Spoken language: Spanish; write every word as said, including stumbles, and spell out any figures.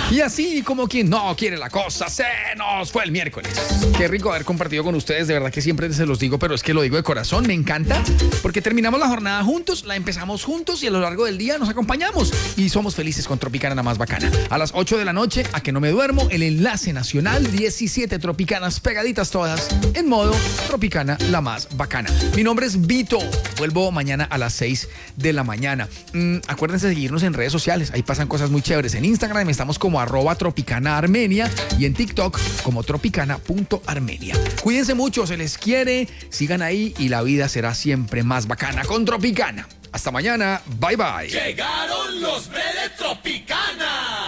Y así como quien no quiere la cosa, se nos fue el miércoles. Qué rico haber compartido con ustedes, de verdad que siempre se los digo, pero es que lo digo de corazón, me encanta, porque terminamos la jornada juntos, la empezamos juntos y a lo largo del día nos acompañamos y somos felices con Tropicana, la más bacana. A las ocho de la noche, a que no me duermo, el enlace nacional, diecisiete Tropicanas pegaditas todas, en modo Tropicana, la más bacana. Mi nombre es Vito, vuelvo mañana a las seis de la mañana. Mm, acuérdense de seguirnos en redes sociales, ahí pasan cosas muy chéveres. En Instagram estamos como arroba Tropicana Armenia y en TikTok como tropicana punto armenia. Cuídense mucho, se les quiere, sigan ahí y la vida será siempre más bacana con Tropicana. Hasta mañana, bye bye. Llegaron los de Tropicana.